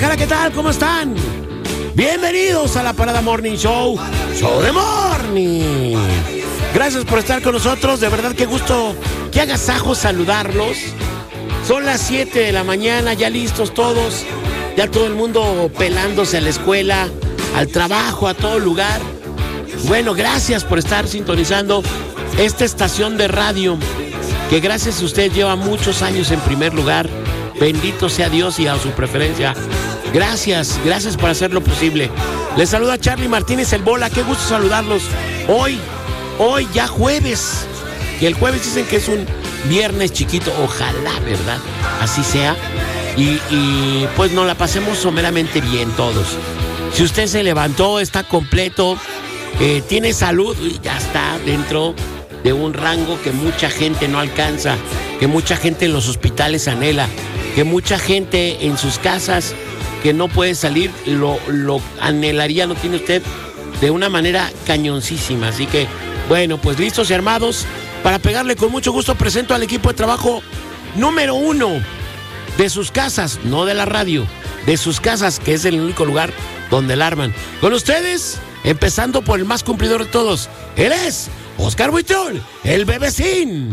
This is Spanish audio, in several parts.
Guadalajara, ¿qué tal? ¿Cómo están? Bienvenidos a la Parada Morning Show, Show de Morning. Gracias por estar con nosotros, de verdad qué gusto, qué agasajo saludarlos. Son las 7 de la mañana, ya listos todos, ya todo el mundo pelándose a la escuela, al trabajo, a todo lugar. Bueno, gracias por estar sintonizando esta estación de radio, que gracias a usted lleva muchos años en primer lugar. Bendito sea Dios y a su preferencia. Gracias por hacerlo posible. Les saluda Charlie Martínez, el Bola. Qué gusto saludarlos. Hoy ya jueves. Y el jueves dicen que es un viernes chiquito. Ojalá, ¿verdad? Así sea. Y pues nos la pasemos someramente bien todos. Si usted se levantó, está completo, tiene salud y ya está dentro de un rango que mucha gente no alcanza, que mucha gente en los hospitales anhela, que mucha gente en sus casas que no puede salir lo anhelaría, lo tiene usted de una manera cañoncísima. Así que, bueno, pues listos y armados para pegarle. Con mucho gusto presento al equipo de trabajo número 1 de sus casas, no de la radio, de sus casas, que es el único lugar donde la arman. Con ustedes, empezando por el más cumplidor de todos, él es Oscar Buitrón, el bebecín.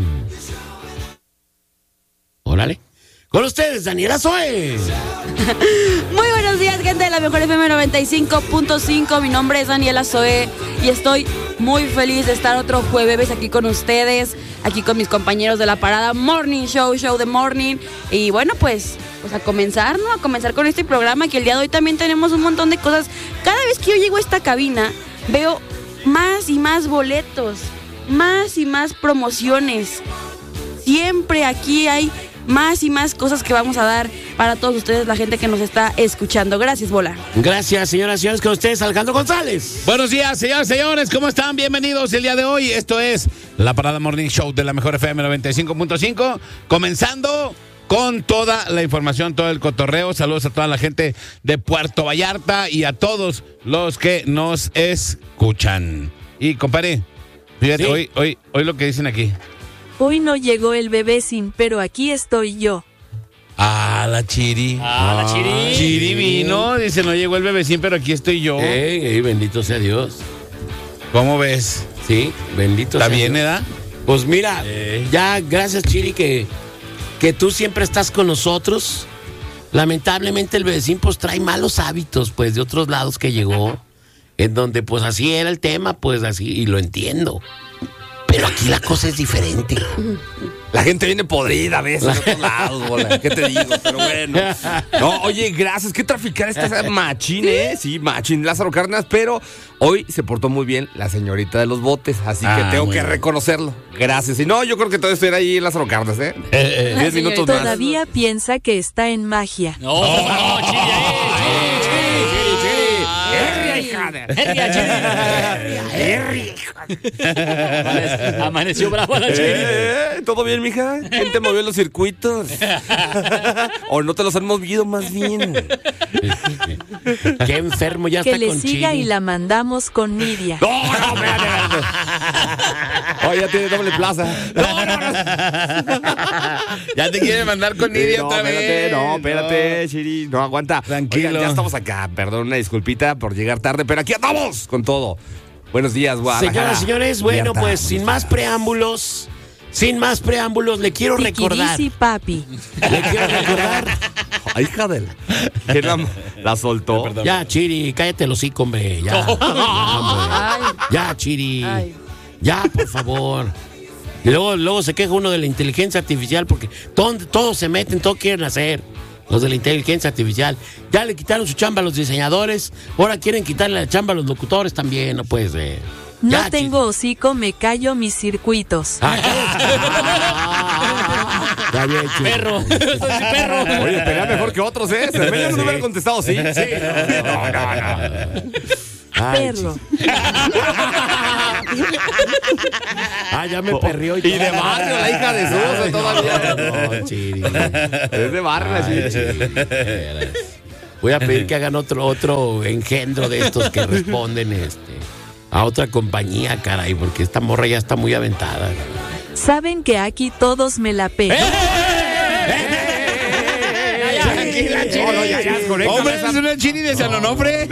Órale. Con ustedes, Daniela Zoe. Muy buenos días, gente de la Mejor FM 95.5. Mi nombre es Daniela Zoe y estoy muy feliz de estar otro jueves aquí con ustedes, aquí con mis compañeros de la Parada Morning Show, Show de Morning. Y bueno, pues a comenzar, ¿no? A comenzar con este programa, que el día de hoy también tenemos un montón de cosas. Cada vez que yo llego a esta cabina, veo más y más boletos, más y más promociones. Siempre aquí hay más y más cosas que vamos a dar para todos ustedes, la gente que nos está escuchando. Gracias, Bola. Gracias, señoras y señores, con ustedes, Alejandro González. Buenos días, señoras y señores, ¿cómo están? Bienvenidos el día de hoy. Esto es la Parada Morning Show de la Mejor FM 95.5, comenzando con toda la información, todo el cotorreo. Saludos a toda la gente de Puerto Vallarta y a todos los que nos escuchan. Y, compadre, fíjate, sí, hoy lo que dicen aquí. Hoy no llegó el bebecín, pero aquí estoy yo. La Chiri. La Chiri. Chiri vino, dice, no llegó el bebecín, pero aquí estoy yo. Bendito sea Dios. ¿Cómo ves? Sí, bendito sea Dios. ¿Está bien, edad? Pues mira, ya gracias, Chiri, que tú siempre estás con nosotros. Lamentablemente el bebecín pues trae malos hábitos, pues, de otros lados que llegó, en donde pues así era el tema, pues así, y lo entiendo. Pero aquí la cosa es diferente. La gente viene podrida a veces de otros lados, Bola. ¿Qué te digo? Pero bueno. No, oye, gracias. Qué traficar esta machín, ¿eh? Sí, machín, Lázaro Cárdenas. Pero hoy se portó muy bien la señorita de los botes. Así que tengo que reconocerlo. Gracias. Y no, yo creo que todavía estoy ahí en Lázaro Cárdenas, ¿eh? 10 minutos más. Todavía piensa que está en magia. No, Amaneció bravo la Chiri. ¿Todo bien, mija? ¿Quién te movió los circuitos? ¿O no te los han movido más bien? Qué enfermo ya que está le con siga Chiri. Y la mandamos con Nidia. No, espérate. Oye, ya tiene doble plaza. Ya te quieren mandar con Nidia otra vez. Espérate, Chiri. No, aguanta. Tranquilo. Oigan, ya estamos acá. Perdón, una disculpita por llegar tarde, pero aquí andamos con todo. Buenos días, Guadalajara. Señoras y señores, bueno, pues sin más preámbulos, le quiero recordar. Piquirisi, papi. Le quiero recordar. Ay, hija de ¿quién la soltó? Perdón. Ya, Chiri, cállate el hocico, hombre. Ya, hombre. Ya, Chiri. Ay. Ya, por favor. Y luego se queja uno de la inteligencia artificial porque todos se meten, todos quieren hacer. Los de la inteligencia artificial. Ya le quitaron su chamba a los diseñadores. Ahora quieren quitarle la chamba a los locutores también. No puede ser. No Ya, tengo hocico, me callo mis circuitos. Ya bien, Chiri. Perro. Perro. Oye, pelea mejor que otros, ¿eh? Se me no hubiera contestado, ¿sí? Sí. No. Ay, Perro. ya me perrió. Y de barrio, la hija de Susa todavía. No, Chiri. Es de barrio, la Chiri. Voy a pedir que hagan otro engendro de estos que responden a otra compañía, caray, porque esta morra ya está muy aventada. Saben que aquí todos me la pegan. Tranquila, Hombre, es una chini de San Onofre.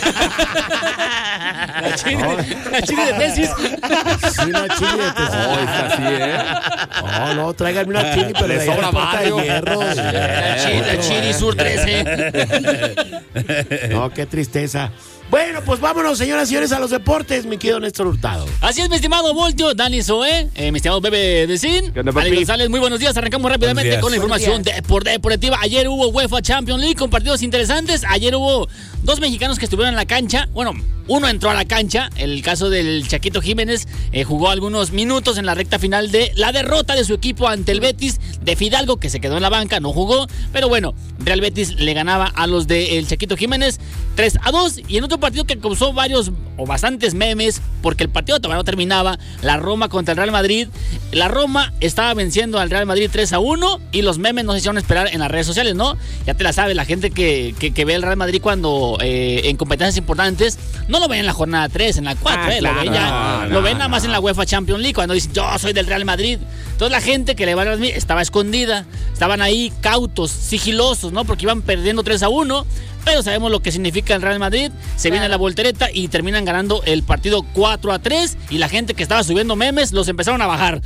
La chini de tesis. Sí, una chini de tesis. Está así, No, tráiganme una chini, pero Le de allá sobra de Puerta de Mario. Hierro. La chini Sur 13. No, qué tristeza. Bueno, pues vámonos, señoras y señores, a los deportes, mi querido Néstor Hurtado. Así es, mi estimado Voltio, Dani Zoé, mi estimado Bebe de Sin. ¿Qué onda, papi? Ali González, muy buenos días. Arrancamos rápidamente Buenos días. con la información deportiva. Ayer hubo UEFA Champions League con partidos interesantes. Ayer hubo dos mexicanos que estuvieron en la cancha. Bueno, uno entró a la cancha. El caso del Chaquito Jiménez jugó algunos minutos en la recta final de la derrota de su equipo ante el Betis de Fidalgo, que se quedó en la banca, no jugó. Pero bueno, Real Betis le ganaba a los del Chaquito Jiménez 3-2. Y en otro partido que causó varios o bastantes memes, porque el partido todavía no terminaba, la Roma contra el Real Madrid. La Roma estaba venciendo al Real Madrid 3-1 y los memes no se hicieron esperar en las redes sociales, ¿no? Ya te la sabes, la gente que ve el Real Madrid cuando en competencias importantes, no lo ven en la jornada 3, en la 4, lo ven nada más en la UEFA Champions League, cuando dicen, yo soy del Real Madrid. Entonces la gente que le va al Real Madrid estaba escondida, estaban ahí cautos, sigilosos, ¿no? Porque iban perdiendo 3-1. Pero sabemos lo que significa el Real Madrid. Se viene la voltereta y terminan ganando el partido 4-3. Y la gente que estaba subiendo memes los empezaron a bajar.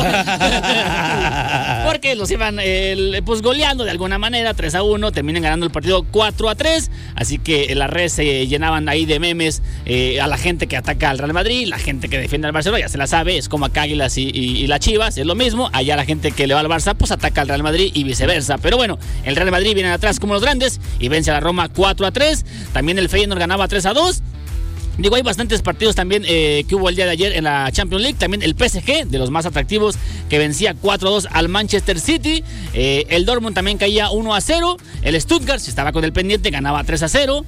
Porque los iban pues goleando de alguna manera. 3-1. Terminan ganando el partido 4-3. Así que las redes se llenaban ahí de memes a la gente que ataca al Real Madrid. La gente que defiende al Barcelona ya se la sabe. Es como acá Águilas y las Chivas. Es lo mismo. Allá la gente que le va al Barça pues ataca al Real Madrid y viceversa. Pero bueno, el Real Madrid viene atrás como los grandes y vence a la Roma 4-3. También el Feyenoord ganaba 3-2. Digo, hay bastantes partidos también que hubo el día de ayer en la Champions League. También el PSG, de los más atractivos, que vencía 4-2 al Manchester City. El Dortmund también caía 1-0. El Stuttgart, si estaba con el pendiente, ganaba 3-0.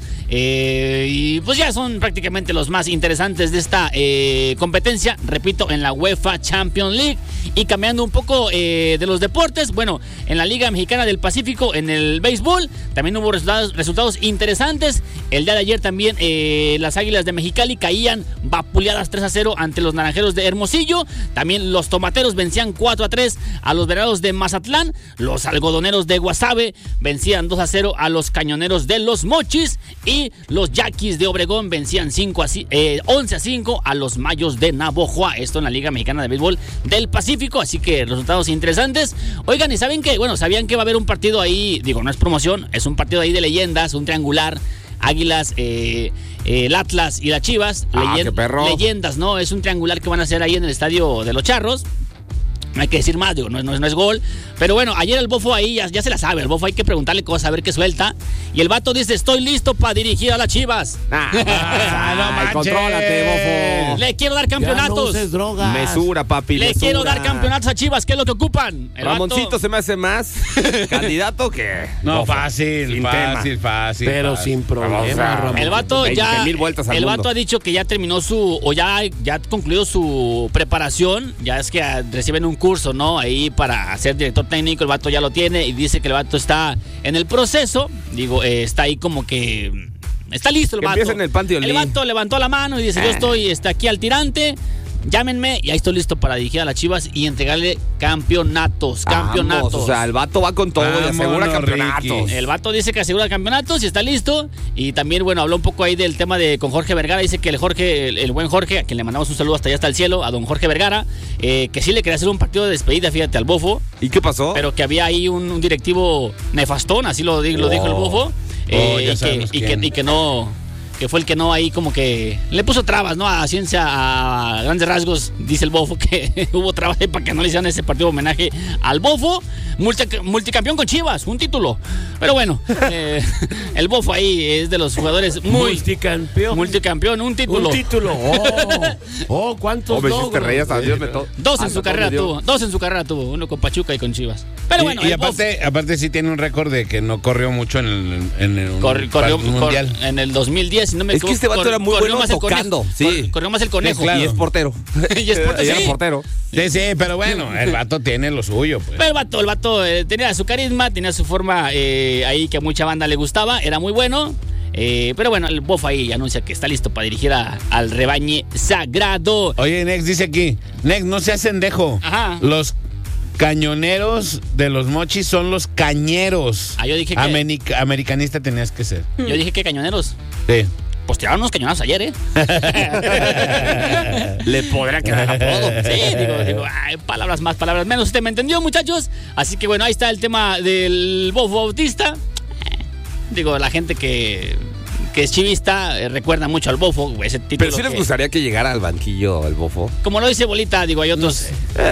Y pues ya son prácticamente los más interesantes de esta competencia. Repito, en la UEFA Champions League. Y cambiando un poco de los deportes, bueno, en la Liga Mexicana del Pacífico, en el béisbol, también hubo resultados interesantes. El día de ayer también las Águilas de Mexicali caían vapuleadas 3-0 ante los Naranjeros de Hermosillo. También los Tomateros vencían 4-3 a los Venados de Mazatlán. Los Algodoneros de Guasave vencían 2-0 a los Cañoneros de Los Mochis. Y los Yaquis de Obregón vencían 11-5 a los Mayos de Navojoa. Esto en la Liga Mexicana de Béisbol del Pacífico. Así que resultados interesantes. Oigan, ¿y saben qué? Bueno, ¿sabían que va a haber un partido ahí? Digo, no es promoción, es un partido ahí de leyendas, un triangular. Águilas, el Atlas y las Chivas. ¡Qué perro! Leyendas, ¿no? Es un triangular que van a hacer ahí en el estadio de los Charros. No hay que decir más, digo, no es gol. Pero bueno, ayer el Bofo ahí ya se la sabe. El Bofo hay que preguntarle cosas, a ver qué suelta. Y el vato dice, estoy listo para dirigir a las Chivas. Contrólate, Bofo. Le quiero dar Ya no campeonatos. uses drogas. Mesura, papi. Le mesura. quiero dar campeonatos a Chivas. ¿Qué es lo que ocupan? El Ramoncito vato- se me hace más candidato que... No, Bofo. fácil, Sin fácil. Pero sin problema, Ramón. El vato 20,000 vueltas al el mundo. vato ha dicho que ya terminó ya ha concluido su preparación. Ya es que reciben un curso, ¿no? Ahí para ser director técnico. El vato ya lo tiene y dice que el vato está en el proceso. Digo, está ahí como que está listo el Que vato. empieza en el Panteón El Lee. vato levantó la mano y dice, yo estoy aquí al tirante. Llámenme y ahí estoy listo para dirigir a las Chivas y entregarle campeonatos. Vamos, o sea, el vato va con todo y asegura Vámonos, campeonatos. Ricky. El vato dice que asegura campeonatos y está listo. Y también, bueno, habló un poco ahí del tema con Jorge Vergara. Dice que el buen Jorge, a quien le mandamos un saludo hasta allá hasta el cielo, a don Jorge Vergara, que sí le quería hacer un partido de despedida, fíjate, al Bofo. ¿Y qué pasó? Pero que había ahí un directivo nefastón, así lo dijo el Bofo. Ya sabemos quién. Y que no... que fue el que no ahí como que le puso trabas, ¿no? A ciencia, a grandes rasgos, dice el Bofo que hubo trabas ahí para que no le hicieran ese partido de homenaje al Bofo, multicampeón con Chivas, un título. Pero bueno, el Bofo ahí es de los jugadores multicampeón, un título. Un título. ¿Cuántos me hiciste logros? reír hasta Dios me Dos en su carrera tuvo, uno con Pachuca y con Chivas. Pero bueno, y el Bofo aparte sí tiene un récord de que no corrió mucho en el corrió mundial. en el 2010, si no me Es que este vato era muy corrió bueno más el conejo. tocando, sí. Corrió más el conejo. Sí, claro. Y es portero. Y es portero, Y era sí. portero. Sí, pero bueno, el vato tiene lo suyo, pues. Pero el vato tenía su carisma, tenía su forma ahí que a mucha banda le gustaba, era muy bueno. Pero bueno, el Bofo ahí anuncia que está listo para dirigir al rebaño sagrado. Oye, Nex dice aquí, Nex, no seas pendejo. Ajá. cañoneros de los Mochis son los cañeros. Yo dije que... Americanista tenías que ser. Yo dije que cañoneros. Sí. Pues tiraron unos cañonazos ayer, ¿eh? Le podrá quedar apodo. Sí, digo, palabras más, palabras menos. Usted me entendió, muchachos. Así que bueno, ahí está el tema del Bofo Bautista. Digo, la gente que es chivista recuerda mucho al Bofo, ese título. Pero sí les gustaría que llegara al banquillo el Bofo. Como lo dice Bolita, digo, hay otros.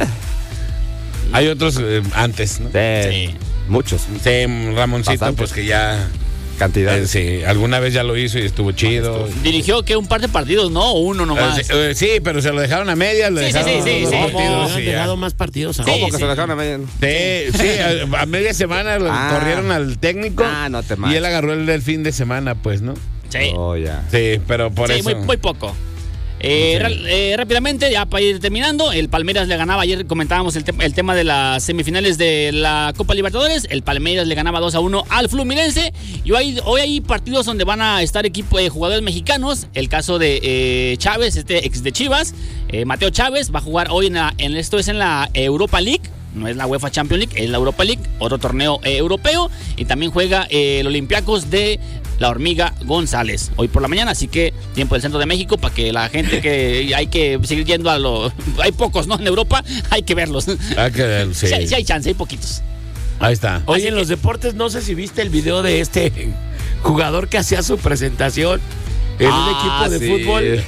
Hay otros antes, ¿no? Sí. Muchos. Sí, Ramoncito, Bastante. pues que ya. Cantidad. Sí, alguna vez ya lo hizo y estuvo chido. Dirigió que un par de partidos, ¿no? Uno nomás. Sí, pero se lo dejaron a medias. Sí, sí. Han Sí, dejado más partidos. ¿Cómo que sí. se lo dejaron a media? Sí, a media semana corrieron al técnico. No te y manches. él agarró el del fin de semana, pues, ¿no? Sí. Oh, ya. Sí, pero por Sí, eso. muy poco. Rápidamente, ya para ir terminando, el Palmeiras le ganaba, ayer comentábamos el tema de las semifinales de la Copa Libertadores, el Palmeiras le ganaba 2-1 al Fluminense, y hoy hay partidos donde van a estar jugadores mexicanos, el caso de Chávez, ex de Chivas, Mateo Chávez, va a jugar hoy esto es en la Europa League. No es la UEFA Champions League, es la Europa League, otro torneo europeo. Y también juega el Olympiacos de la Hormiga González hoy por la mañana. Así que tiempo del centro de México para que la gente que hay que seguir yendo hay pocos, ¿no? En Europa hay que verlos. Sí. Sí hay chance, hay poquitos. Ahí está. Oye, en los deportes, no sé si viste el video de este jugador que hacía su presentación en un equipo de fútbol.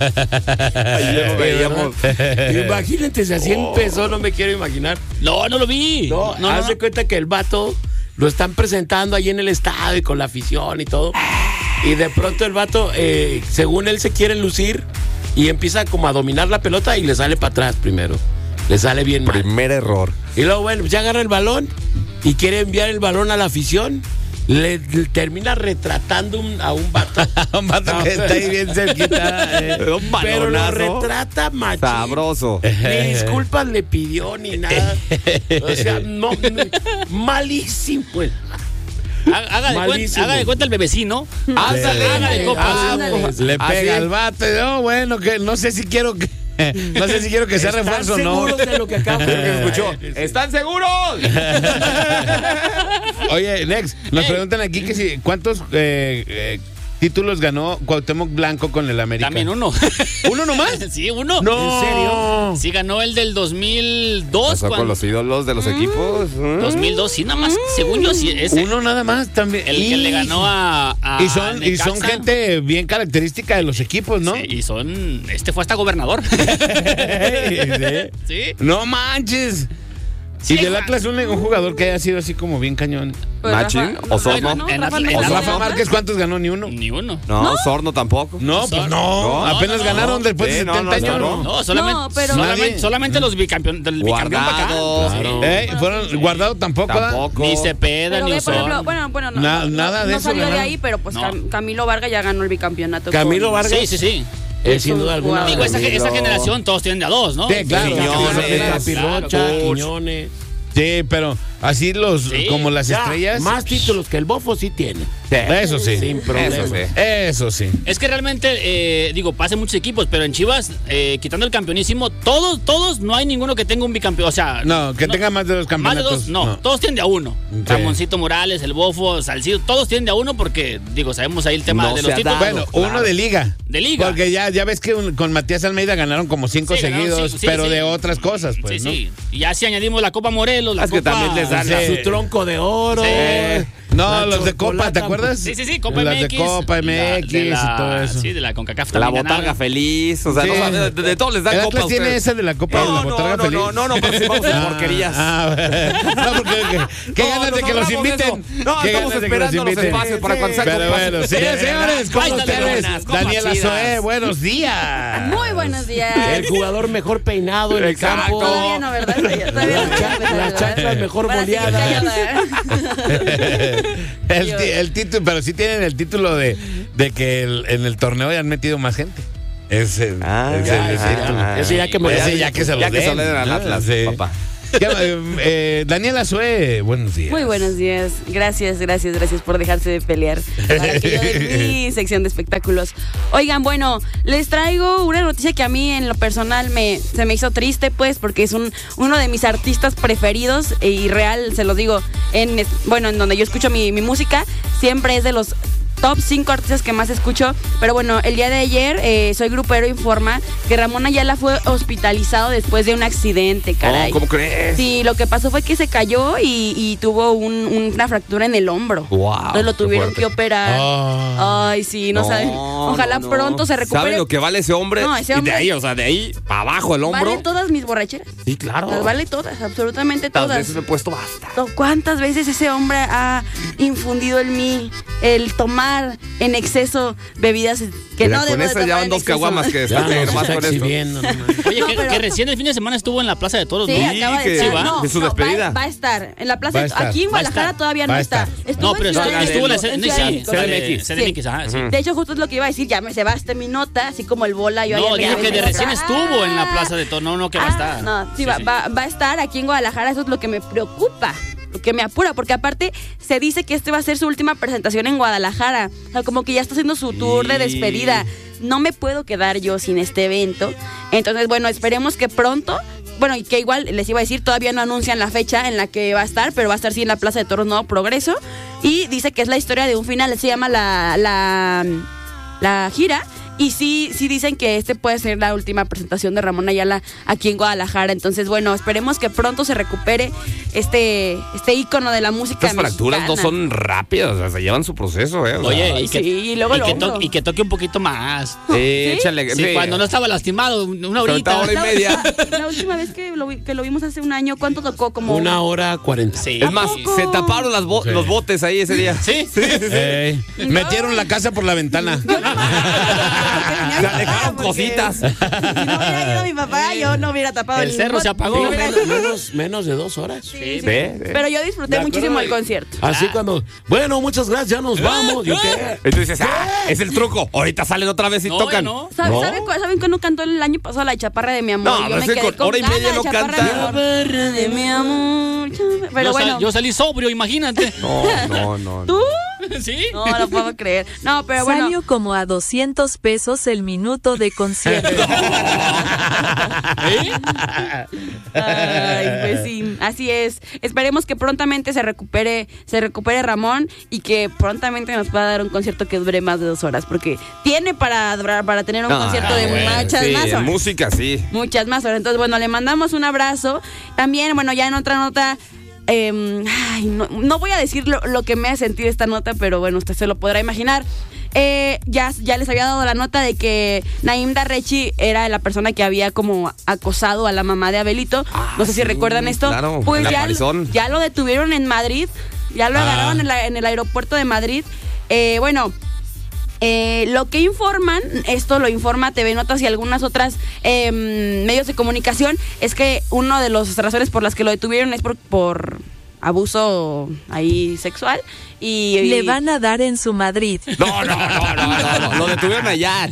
Ayer lo veíamos. Imagínate, si así empezó, no me quiero imaginar. No lo vi. No, haz de cuenta que el vato lo están presentando ahí en el estadio y con la afición y todo. Y de pronto el vato, según él se quiere lucir y empieza como a dominar la pelota y le sale para atrás primero. Le sale bien mal. Primer error. Y luego, bueno, pues ya agarra el balón y quiere enviar el balón a la afición. Le termina retratando a un vato. Un vato que está ahí bien cerquita. Un Pero lo balonazo. retrata machín. Sabroso. Ni disculpas le pidió ni nada. O sea, no, malísimo. Malísimo. Haga de cuenta el bebecino. Ándale, Haga de copas. ándale. Le Así pega es. al vato. No, bueno, que no sé si quiero que. No sé si quiero que sea ¿Están refuerzo o no. seguros de lo que acabo Creo que de escuchó. ¿Están seguros? Oye, Nex, nos preguntan aquí que si cuántos títulos ganó Cuauhtémoc Blanco con el América. También uno. ¿Uno nomás? Sí, uno. No. ¿En serio? Sí, ganó el del 2002. Pasó con los ídolos de los equipos. 2002, sí, nada más. Según yo, sí, ese. Uno nada más también. El que le ganó a Y son Necaxa. gente bien característica de los equipos, ¿no? Sí, y son. Este fue hasta gobernador. Sí. No manches. Sí, Y del Juan. Atlas un jugador que haya sido así como bien cañón. Machín, Osorno. En Rafa Atlas- no en jugó. Rafa Márquez, ¿cuántos ganó? Ni uno. Ni uno. No, Osorno tampoco. No, pues no. No, Apenas no, ganaron no. después de Sí, no, 70 años. no. No, solamente, No, pero- solamente los bicampeones del bicampeón para acá. Guardado. Fueron guardado tampoco. ¿verdad? Tampoco. Ni Cepeda, Pero ni ve, por ejemplo, Osorno. bueno, Nada de no eso, salió de ¿verdad? ahí, pero pues No. Camilo Vargas ya ganó el bicampeonato. Camilo con- Vargas. Sí. Sin duda alguna. Digo, esa Camilo. generación todos tienen de a dos, ¿no? Sí, claro. Quiñones, Capirrocha, claro. Quiñones. Sí, pero así Sí. como las Ya, estrellas. más títulos que el Bofo sí tiene. Eso sí. Sin problema. Eso sí. Eso sí. Es que realmente, pasan muchos equipos, pero en Chivas, quitando el campeonísimo, todos, no hay ninguno que tenga un bicampeón. O sea, No, que tenga más de dos Más de campeonatos. dos, no, todos tienen de a uno. Sí. Ramoncito Morales, el Bofo, Salcido, todos tienen de a uno porque, sabemos ahí el tema No de se los ha títulos. dado. Bueno, Claro. uno de liga. De liga. Porque ya ves que con Matías Almeida ganaron como 5 Sí, ganaron seguidos, cinco, sí, pero sí. de otras cosas, pues, Sí, ¿no? sí. Y ya si añadimos la Copa Morelos, la Es que Copa... también les dan Sí. Su tronco de oro. No, La los de Copa, ¿te chocolata. acuerdas? Sí, Copa Las MX. de Copa MX y todo eso. Sí, de la CONCACAF La también botarga ganaron. feliz. O sea, Sí. no, de todos les dan El copa. Atlas tiene ustedes. esa de la Copa de la Botarga Feliz. No, participamos en porquerías. No, porque ¿qué No, ganas de nos que los ahorramos inviten? eso. No, ¿Qué estamos ganas de que esperando los inviten? espacios para cuando sea Pero copa. bueno, sí, señores, con Ahí están ustedes, buenas, copas Daniela chidas. Zoé, buenos días. Muy buenos días. El jugador mejor peinado en el Exacto. campo. Todavía no, ¿verdad? Todavía no. Las chanclas mejor Para seguir boleadas. callada. El título, pero sí tienen el título de que en el torneo ya han metido más gente. Ese Ah, ese ya, título. ya. Ese ya que me Ese ya que se lo Ya que se den. lo den al Atlas, Sí. papá. Daniela Sue, buenos días. Muy buenos días. Gracias por dejarse de pelear para que yo dé mi sección de espectáculos. Oigan, bueno, les traigo una noticia que a mí en lo personal se me hizo triste, pues, porque es uno de mis artistas preferidos y real, se los digo, en donde yo escucho mi música, siempre es de los top 5 artistas que más escucho. Pero bueno, el día de ayer Soy Grupero informa que Ramón Ayala fue hospitalizado después de un accidente, caray. ¿Cómo crees? Sí, lo que pasó fue que se cayó y tuvo una fractura en el hombro. Wow, entonces lo tuvieron que operar. Ay, sí, no saben. Ojalá pronto se recupere. ¿Saben lo que vale ese hombre? No, ese hombre. Y de ahí para abajo el hombro. Vale todas mis borracheras. Sí, claro. Las vale todas, absolutamente Tantas todas. veces me he puesto basta. ¿Cuántas veces ese hombre ha infundido en mí el tomar en exceso bebidas que Mira, no debo con de esas tomar ya van en 2 exceso? caguamas que Ya están nos nomás está con esto. exhibiendo. Oye, No, que pero- recién el fin de semana estuvo en la Plaza de Toros, Sí, ¿no? acaba de que- estar. sí, va. No, ¿Es su no, despedida? va a estar en la plaza. Va a estar. Aquí en Va a Guadalajara estar. todavía Va no a está. estar. Estuvo No, pero en Ciudad de estuvo en la México, en Ciudad de México. CDMX, ajá, sí. De hecho, justo es lo que iba a decir. Ya se va hasta mi nota, así como el bola. Yo No, ayer dijo me que de aventé. recién estuvo en la Plaza de Toros, no, que va a estar. No, sí, Sí, sí. va a estar aquí en Guadalajara. Eso es lo que me preocupa, lo que me apura, porque aparte se dice que este va a ser su última presentación en Guadalajara. O sea, como que ya está haciendo su tour de despedida. No me puedo quedar yo sin este evento. Entonces, bueno, esperemos que pronto. Bueno, y que igual les iba a decir, todavía no anuncian la fecha en la que va a estar, pero va a estar sí en la Plaza de Toros Nuevo Progreso. Y dice que es la historia de un final, se llama la gira. Y sí dicen que puede ser la última presentación de Ramón Ayala aquí en Guadalajara. Entonces, bueno, esperemos que pronto se recupere este ícono de la música Estas fracturas no mexicana. son rápidas, o sea, se llevan su proceso, ¿eh? O sea, Oye, Ay, sí, y luego lo hombro. que toque un poquito más. échale. Sí, cuando no estaba lastimado, una horita. Hora y media. La última vez que lo vimos hace un año, ¿cuánto tocó? Como 1:40. Sí. Es más, ¿A poco? se taparon los botes ahí ese día. Sí. Metieron la casa por la ventana. Se alejaron cositas. Si no hubiera ido mi papá, yo no hubiera tapado El cerro se apagó. Menos de 2 horas. Sí. Ve. Pero yo disfruté muchísimo el concierto. Así cuando, bueno, muchas gracias, ya nos vamos. ¿Yo qué? Entonces dices, es el truco. Ahorita salen otra vez y No, tocan. ya no. ¿Saben cuándo cantó el año pasado la chaparra de mi amor? No, Yo no me sé, quedé con hora y ganas, media no chaparra canta. de mi amor. Chaparra de mi amor. Pero bueno, Yo salí sobrio, imagínate. No. ¿tú? ¿Sí? No lo puedo creer. No, pero bueno. Salió como a 200 pesos el minuto de concierto. Ay, pues sí, así es. Esperemos que prontamente se recupere Ramón y que prontamente nos pueda dar un concierto que dure más de 2 horas, porque tiene para tener un concierto de muchas más horas. Música, sí. Muchas más horas. Entonces, bueno, le mandamos un abrazo. También, bueno, ya en otra nota. No voy a decir lo que me ha sentido esta nota, pero bueno, usted se lo podrá imaginar. Ya les había dado la nota de que Naim Darrechi era la persona que había como acosado a la mamá de Abelito. No sé si sí, recuerdan esto. claro, Pues en ya Arizona. lo detuvieron en Madrid. Ya lo agarraron en el aeropuerto de Madrid. Lo que informan, esto lo informa TV Notas y algunas otras medios de comunicación, es que una de las razones por las que lo detuvieron es por abuso ahí sexual y Le van a dar en su Madrid. No. Lo detuvieron allá.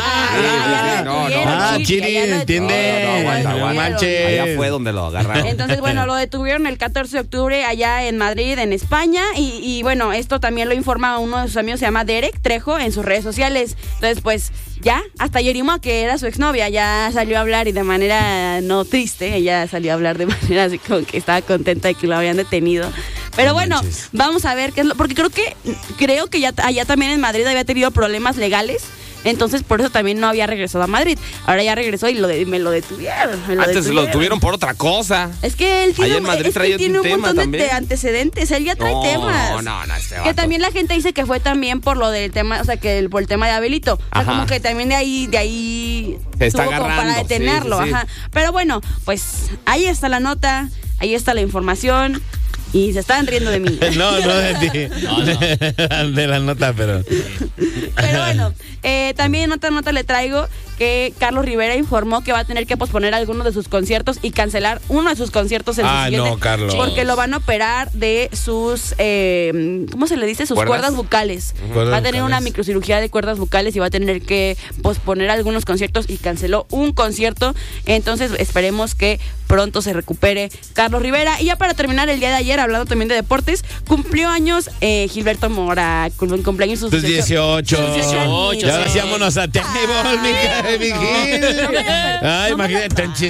Chiri, entiende. No manches. Allá fue donde lo agarraron. Entonces, bueno, lo detuvieron el 14 de octubre allá en Madrid, en España. Y bueno, esto también lo informa uno de sus amigos, se llama Derek Trejo, en sus redes sociales. Entonces, pues, ya, hasta Yerimo, que era su exnovia, ya salió a hablar y de manera no triste. Ella salió a hablar de manera así como que estaba contenta de que lo habían detenido. Pero bueno, vamos a ver qué es porque creo que ya allá también en Madrid había tenido problemas legales. Entonces, por eso también no había regresado a Madrid. Ahora ya regresó y me lo detuvieron. Antes lo detuvieron por otra cosa. Es que él Allá en Madrid traía tiene un tema montón también. de antecedentes. Él ya trae temas. No, este Que vato. también la gente dice que fue también por lo del tema, o sea, que por el tema de Abelito. O sea, Ajá. como que también de ahí Se está estuvo como para agarrando, detenerlo. sí. Ajá. Pero bueno, pues ahí está la nota, ahí está la información. Y se estaban riendo de mí. No de ti. No. De la nota, pero. Pero bueno, también otra nota le traigo que Carlos Rivera informó que va a tener que posponer algunos de sus conciertos y cancelar uno de sus conciertos en su siguiente. No, Carlos. Porque lo van a operar de sus, ¿cómo se le dice? Sus cuerdas vocales. Cuerdas Va a tener una vocales. microcirugía de cuerdas vocales y va a tener que posponer algunos conciertos y canceló un concierto. Entonces esperemos que pronto se recupere Carlos Rivera. Y ya para terminar, el día de ayer, hablando también de deportes, cumplió años Gilberto Mora, cumpleaños sus Tus 18. años. Ya ahora sí. vámonos a tenis, mi Gil. Ay, imagínate.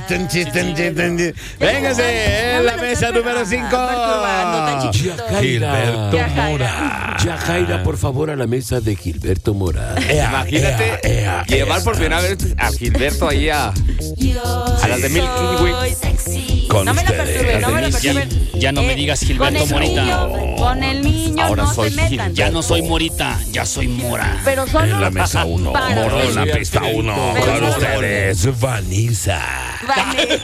Véngase, en la mesa número 5. Gilberto Mora. Ya, Jaira, por favor, a la mesa de Gilberto Mora. Imagínate llevar por primera vez a Gilberto ahí a las de Milky Way. Con No me la ustedes. perturben, no me la perturben. Ya no me digas Gilberto con el Morita. niño, con el niño Ahora no soy se metan. Ya no soy Morita, ya soy Mora. Pero solo En la mesa 1. para Moro en la los- pista 1. Pero Con solo- ustedes, Vanessa. Vale.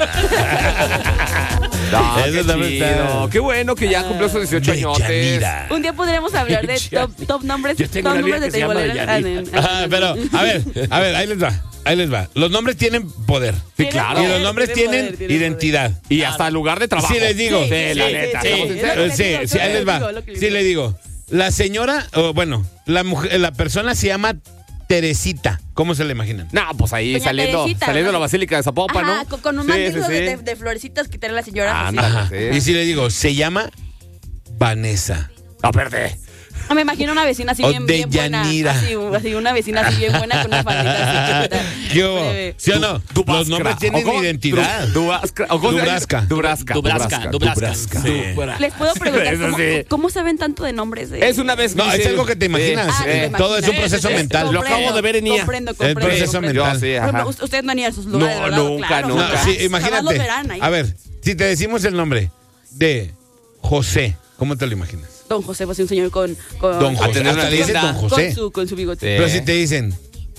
Ah, Eso qué también está- chido. Qué bueno que ya cumplió sus 18 añotes. Deyanira. Un día podremos hablar de top nombres, Yo tengo top una nombres amiga de que se llama teiboleras. Pero, a ver, ahí les va. Los nombres tienen poder. Sí, claro. Y los nombres tienen identidad. Y hasta el lugar de trabajo. Sí, les digo. Sí, la neta. sí, ¿estamos sí. sinceros? Sí, ahí les va. Sí, le digo. La señora, la mujer, la persona se llama Teresita. ¿Cómo se la imaginan? No, pues ahí Doña saliendo Teresita, de ¿no? la Basílica de Zapopan, Ajá, ¿no? con un Sí, mantillo sí, sí. de florecitas que tiene la señora. así. Ándale. Ajá. Sí. Y si le digo, se llama Vanessa. No, perdé. Ah, me imagino una vecina así O bien buena. Deyanira. Así, una vecina así bien buena con una faldita así. ¿Qué hubo? Breve. ¿Sí o no? Los nombres tienen identidad. Dubrasca. Dubrasca. Sí. Les puedo preguntar, Eso sí. ¿cómo saben tanto de nombres? Es una vez. No, es algo que te imaginas. Ah, que te Todo es un imaginas. proceso mental. Lo acabo de ver en IA. Comprendo. El proceso comprendo. mental. Yo sí, Por ajá. ejemplo, ustedes no han ido a sus lugares, No, ¿verdad? nunca, Claro, nunca. No, sí, Jamás los imagínate. verán ahí. A ver, si te decimos el nombre de José, ¿cómo te lo imaginas? Don José, pues un señor con Don José. tener una Hasta le dicen tienda. Don José. con su bigote. Sí. Pero si te dicen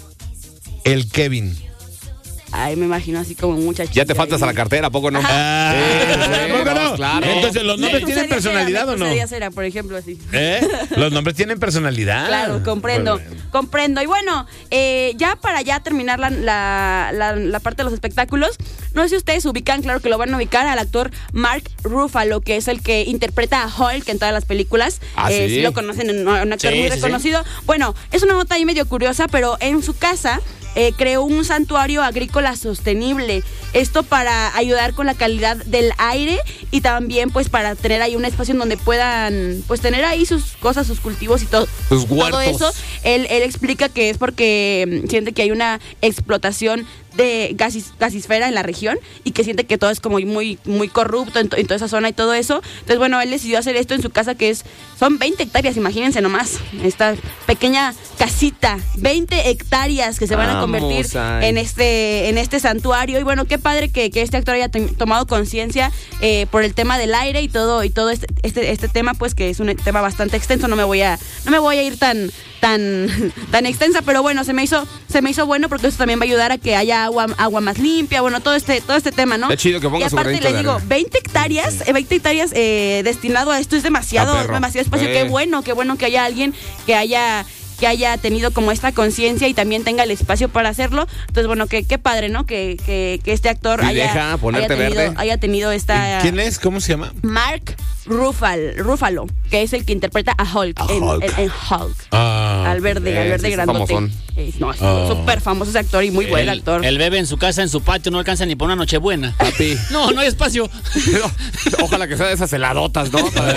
el Kevin. Ay, me imagino así como un muchachito. Ya te faltas a la cartera, ¿a poco no? Ah, sí, ¿cómo no? claro. Entonces, ¿los nombres tienen personalidad o no? Cera, por ejemplo, así. Los nombres tienen personalidad. Claro, comprendo, Bueno. comprendo. Y bueno, ya para ya terminar la parte de los espectáculos, no sé si ustedes ubican, claro que lo van a ubicar, al actor Mark Ruffalo, que es el que interpreta a Hulk en todas las películas. Ah, ¿sí? Sí lo conocen, un actor Sí, muy sí, reconocido. Bueno, es una nota ahí medio curiosa, pero en su casa creó un santuario agrícola sostenible. Esto para ayudar con la calidad del aire y también pues para tener ahí un espacio en donde puedan pues tener ahí sus cosas, sus cultivos y todo. Sus huertos. Todo eso, él explica que es porque siente que hay una explotación de gasisfera en la región y que siente que todo es como muy corrupto en toda esa zona y todo eso. Entonces, bueno, él decidió hacer esto en su casa que son 20 hectáreas, imagínense nomás, esta pequeña casita, 20 hectáreas que se van a convertir Vamos, en este santuario. Y bueno, qué padre que este actor haya tomado conciencia por el tema del aire y todo este tema, pues que es un tema bastante extenso. No me voy a ir tan extensa, pero bueno, se me hizo bueno porque eso también va a ayudar a que haya agua más limpia, bueno, todo este tema, ¿no? Qué chido que ponga y su aparte granito les de digo, arena. 20 hectáreas destinado a esto es demasiado Ah, perro. espacio. Qué bueno que haya alguien que haya tenido como esta conciencia y también tenga el espacio para hacerlo. Entonces, bueno, qué padre, ¿no? Que este actor Y deja ponerte verde. haya tenido esta... ¿Quién es? ¿Cómo se llama? Mark Ruffalo, que es el que interpreta a Hulk, en Hulk. Al verde ese es grandote. famosón. Es súper famoso ese actor y muy buen actor. El bebé en su casa, en su patio, no alcanza ni por una nochebuena. Papi. No hay espacio. Ojalá que sea de esas heladotas, ¿no?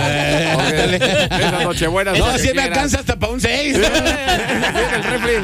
Esa nochebuena. No, así me alcanza hasta para un 6. El refri.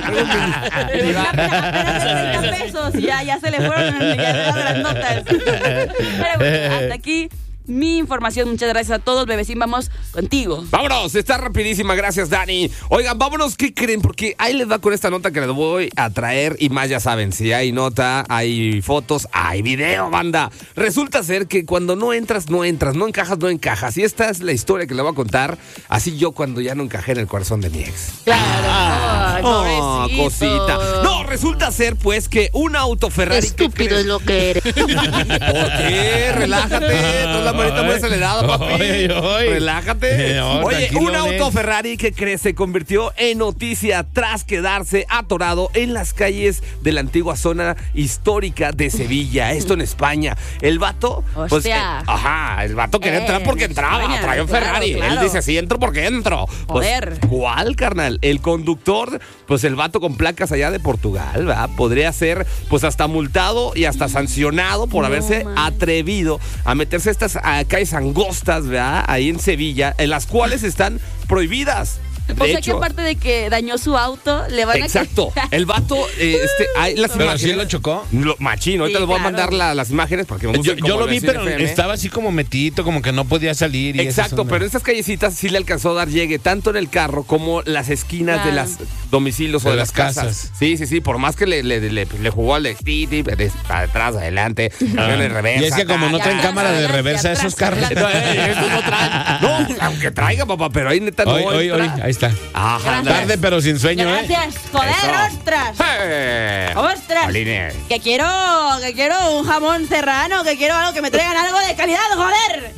Apenas 30 pesos, ya se le fueron las notas. Pero bueno, hasta aquí mi información. Muchas gracias a todos, bebecín. Vamos contigo. Vámonos, está rapidísima, gracias Dani. Oigan, vámonos, ¿qué creen? Porque ahí les va con esta nota que les voy a traer y más ya saben, si hay nota, hay fotos, hay video, banda. Resulta ser que cuando no entras, no encajas. Y esta es la historia que le voy a contar, así yo cuando ya no encajé en el corazón de mi ex. Claro. Ay, pobrecito. No, Pobrecito. cosita. No, resulta ser, pues, que un auto Ferrari... Estúpido es lo que eres. ¿Por qué? Relájate. No es la manita muy acelerada, papi. Ay. Relájate. No, Oye, tranquilo, un auto Nex. Ferrari que se convirtió en noticia tras quedarse atorado en las calles de la antigua zona histórica de Sevilla. Esto en España. El vato... Pues, Hostia. el vato quería entrar porque entraba. España, Traía un claro, Ferrari. claro. Él dice, sí, entro porque entro. Joder. Pues, ¿cuál, carnal? El conductor, pues el vato con placas allá de Portugal, ¿verdad? Podría ser, pues hasta multado y hasta sancionado por haberse atrevido a meterse a estas calles angostas, ¿verdad? Ahí en Sevilla, en las cuales están prohibidas. O sea que aparte de que dañó su auto, le van Exacto. El vato, hay las Pero imágenes. sí lo chocó. Machino, ahorita Sí, les voy a claro. mandar las imágenes para que me busquen Yo como lo vi, Vecino pero FM. estaba así como metidito, como que no podía salir. Y Exacto, esas pero en estas callecitas sí le alcanzó a dar llegue tanto en el carro como las esquinas de Claro. las domicilios o De de las las casas. casas. Sí, por más que le jugó al para atrás, adelante, de reversa. Y es que como no Ya, traen atrás, cámara de adelante, reversa atrás, esos carros. adelante. Estos no traen. No, pues, aunque traiga, papá, pero ahí neta no Hoy, entra. ahí está. Ajá, ándale. Tarde pero sin sueño, ¿eh? Gracias. Joder, Eso. ostras. ¡Eh! Ostras. Jolines. Que quiero un jamón serrano, que quiero algo que me traigan algo de calidad, joder.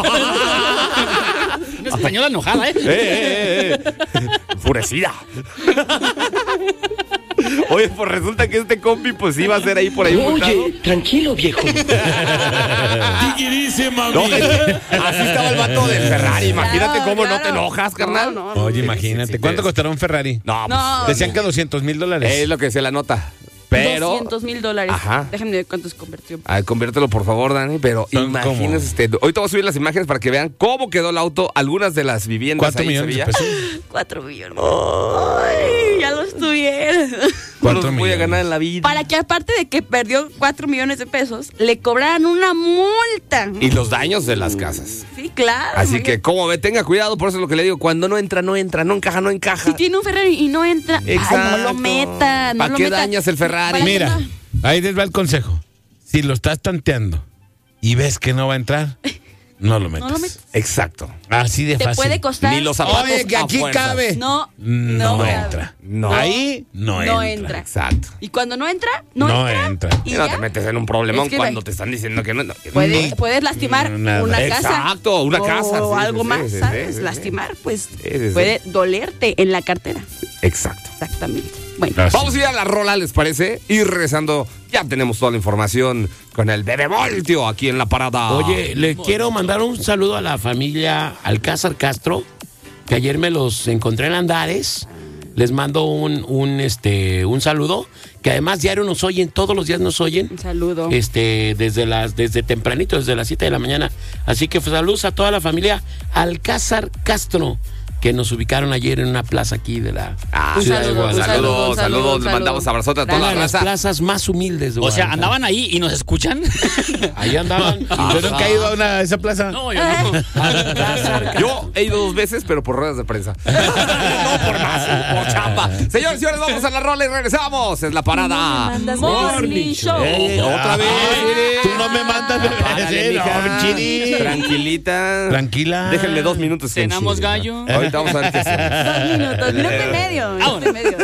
Una española enojada, Enfurecida. Oye, pues resulta que este compi pues iba a ser ahí por ahí multado. tranquilo, viejo. No, así estaba el vato del Ferrari. Imagínate Claro, cómo no claro. te enojas, carnal. No, Oye, Sí, imagínate. sí, ¿Cuánto sí. costará un Ferrari? No, No. pues, Decían que $200,000. es lo que decía la nota. Pero... $200,000. Ajá. Déjenme ver cuántos convirtió. Ay, conviértelo por favor, Dani, pero Son imagínense ahorita voy a subir las imágenes para que vean cómo quedó el auto, algunas de las viviendas 4 ahí en millones de Sevilla. pesos. 4 millones. Ay, ya los tuvieron. No 4 los voy a millones. ganar en la vida. Para que aparte de que perdió 4 millones de pesos, le cobraran una multa. Y los daños de las casas. Sí, claro. Así que, como ve, tenga cuidado, por eso es lo que le digo, cuando no entra, no encaja, no encaja. Si tiene un Ferrari y no entra, ay, no lo Exacto. metan. ¿Para no qué lo metan. dañas el Ferrari? Para que Mira, no- ahí les va el consejo. Si lo estás tanteando y ves que no va a entrar, no lo metas. No lo metas. Exacto. Así de Te fácil. puede costar. Ni los zapatos Oye, que a aquí fuerzas. cabe. No, No cabe. entra. No. Ahí no entra. Exacto. Y cuando no entra, No entra. Y Y no ya te metes en un problemón Es que cuando ve- te están diciendo que no. puedes lastimar Nada. una casa. Exacto, una casa, O sí, algo sí, más, sí, ¿sabes? sí, sí. Lastimar, pues sí. puede dolerte en la cartera. Exacto. Exactamente. Bueno, Así. Vamos a ir a la rola, ¿les parece? Y regresando, ya tenemos toda la información con el Bebé Voltio aquí en la parada. Oye, le quiero mandar un saludo a la familia Alcázar Castro, que ayer me los encontré en Andares. Les mando un saludo, que además diario nos oyen, todos los días nos oyen. un saludo. Desde tempranito, desde las 7 de la mañana. Así que pues, saludos a toda la familia Alcázar Castro, que nos ubicaron ayer en una plaza aquí de la Un ciudad de saludo, un Guadalajara. saludo. Saludos. Le mandamos abrazote a toda Una la de las raza. plazas más humildes de O sea, Guadalajara. andaban ahí y nos escuchan. Ahí andaban. Yo nunca he ido a esa plaza. No, yo no. Yo he ido 2 veces, pero por ruedas de prensa. No por más, por chamba. Señores y señores, vamos a la rola y regresamos. Es la parada. Morning Show. Otra vez. Tú no me mandas Párale, mija. Chiri. Tranquilita. Tranquila. Déjenme 2 minutos. con Cenamos Chiri, gallo. ¿no? Ahorita vamos a ver qué hacemos. 2 minutos, minuto y medio. Minuto y medio.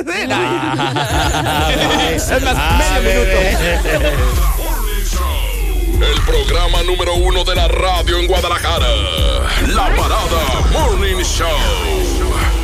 Es más, medio minuto. Morning Show, el programa número 1 de la radio en Guadalajara. La Parada Morning Show.